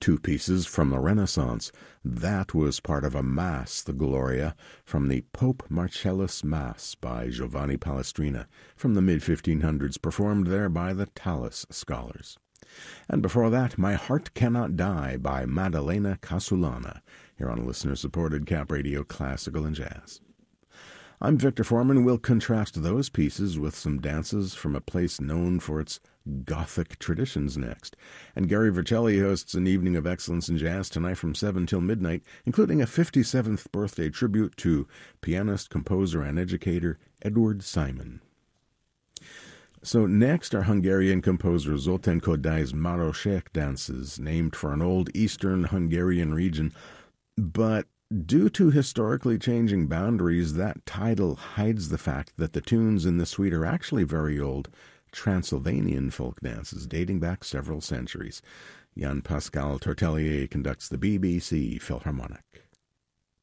two pieces from the Renaissance. That was part of a Mass, the Gloria, from the Pope Marcellus Mass by Giovanni Palestrina from the mid-1500s, performed there by the Tallis Scholars. And before that, My Heart Cannot Die by Maddalena Casulana, here on listener-supported Cap Radio Classical and Jazz. I'm Victor Foreman. We'll contrast those pieces with some dances from a place known for its Gothic traditions next. And Gary Vercelli hosts an evening of excellence in jazz tonight from 7 till midnight, including a 57th birthday tribute to pianist, composer, and educator Edward Simon. So next are Hungarian composer Zoltán Kodály's Marosek dances, named for an old eastern Hungarian region, but due to historically changing boundaries, that title hides the fact that the tunes in the suite are actually very old Transylvanian folk dances dating back several centuries. Jan Pascal Tortelier conducts the BBC Philharmonic.